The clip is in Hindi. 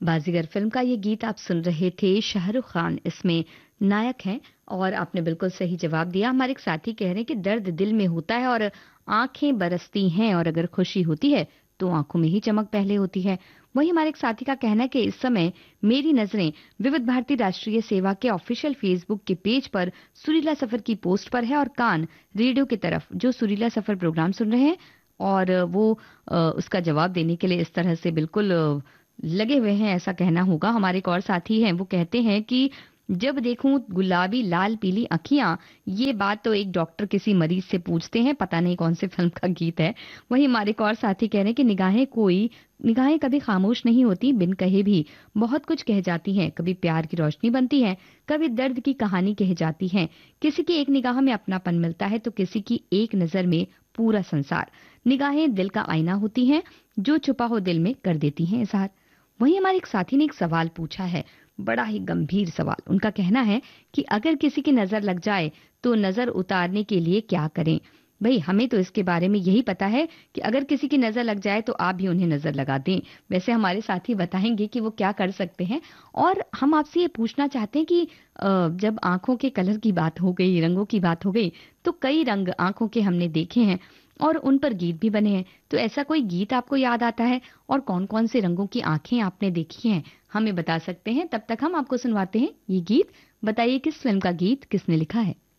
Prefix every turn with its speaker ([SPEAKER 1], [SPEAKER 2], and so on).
[SPEAKER 1] बाजीगर फिल्म का ये गीत आप सुन रहे थे। शाहरुख खान इसमें नायक हैं और आपने बिल्कुल सही जवाब दिया। हमारे एक साथी कह रहे हैं कि दर्द दिल में होता है और आंखें बरसती हैं, और अगर खुशी होती है तो आंखों में ही चमक पहले होती है। वही हमारे एक साथी का कहना है कि इस समय मेरी नजरें विविध भारती राष्ट्रीय सेवा के ऑफिशियल फेसबुक के पेज पर सुरीला सफर की पोस्ट पर है, और कान रेडियो की तरफ जो सुरीला सफर प्रोग्राम सुन रहे हैं, और वो उसका जवाब देने के लिए इस तरह से बिल्कुल लगे हुए हैं, ऐसा कहना होगा। हमारे एक और साथी हैं, वो कहते हैं कि जब देखूं गुलाबी लाल पीली अखियां, ये बात तो एक डॉक्टर किसी मरीज से पूछते हैं, पता नहीं कौन से फिल्म का गीत है। वहीं हमारे एक और साथी कह रहे हैं कि निगाहें कभी खामोश नहीं होती, बिन कहे भी बहुत कुछ कह जाती हैं। कभी प्यार की रोशनी बनती है, कभी दर्द की कहानी कह जाती है। किसी की एक निगाह में अपनापन मिलता है तो किसी की एक नजर में पूरा संसार। निगाहें दिल का आईना होती हैं, जो छुपा हो दिल में कर देती हैं इजहार। वहीं हमारे एक साथी ने एक सवाल पूछा है, बड़ा ही गंभीर सवाल। उनका कहना है कि अगर किसी की नजर लग जाए तो नजर उतारने के लिए क्या करें। भाई, हमें तो इसके बारे में यही पता है कि अगर किसी की नजर लग जाए तो आप भी उन्हें नजर लगा दें। वैसे हमारे साथी बताएंगे कि वो क्या कर सकते हैं। और हम आपसे ये पूछना चाहते हैं कि जब आंखों के कलर की बात हो गई, रंगों की बात हो गई, तो कई रंग आंखों के हमने देखे हैं और उन पर गीत भी बने हैं। तो ऐसा कोई गीत आपको याद आता है, और कौन कौन से रंगों की आंखें आपने देखी हैं, हमें बता सकते हैं। तब तक हम आपको सुनवाते हैं ये गीत। बताइए किस फिल्म का गीत किसने लिखा है।